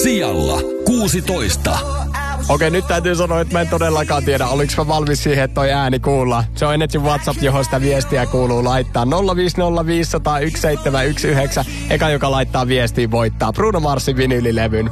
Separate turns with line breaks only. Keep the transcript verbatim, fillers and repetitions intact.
Sijalla kuusitoista.
Okei, nyt täytyy sanoa, että mä en todellakaan tiedä, oliko mä valmis siihen, että toi ääni kuulla. Se on Energy WhatsApp, johon sitä viestiä kuuluu laittaa. nolla viisi nolla viisi nolla yksi seitsemän yksi yhdeksän. Eka, joka laittaa viestiä, voittaa Bruno Marsin vinylilevyn.